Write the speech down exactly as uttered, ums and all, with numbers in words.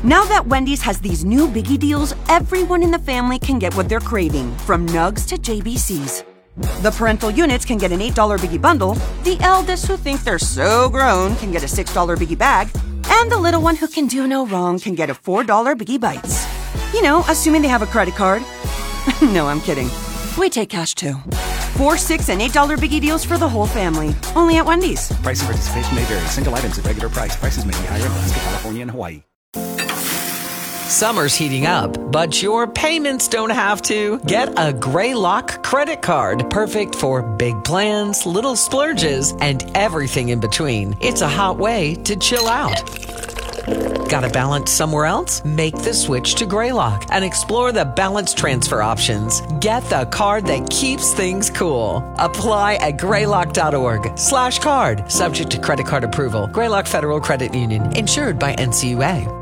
Now that Wendy's has these new biggie deals, everyone in the family can get what they're craving, from nugs to J B Cs. The parental units can get an eight dollar biggie bundle, the eldest who think they're so grown can get a six dollar biggie bag, and the little one who can do no wrong can get a four dollar biggie bites. You know, assuming they have a credit card. No, I'm kidding. We take cash too. Four, six, and eight dollar biggie deals for the whole family. Only at Wendy's. Price and participation may vary. Single items at regular price. Prices may be higher in Alaska, California, and Hawaii. Summer's heating up, but your payments don't have to. Get a Greylock credit card. Perfect for big plans, little splurges, and everything in between. It's a hot way to chill out. Got a balance somewhere else? Make the switch to Greylock and explore the balance transfer options. Get the card that keeps things cool. Apply at greylock.org slash card. Subject to credit card approval. Greylock Federal Credit Union. Insured by N C U A.